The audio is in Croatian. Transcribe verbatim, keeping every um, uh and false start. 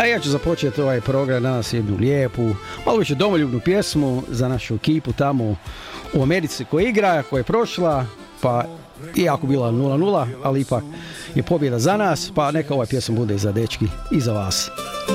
A ja ću započeti ovaj program danas jednu lijepu, malo više domoljubnu pjesmu za našu ekipu tamo u Americi koja igra, koja je prošla, pa iako bila nula nula, ali ipak je pobjeda za nas, pa neka ova pjesma bude i za dečki i za vas.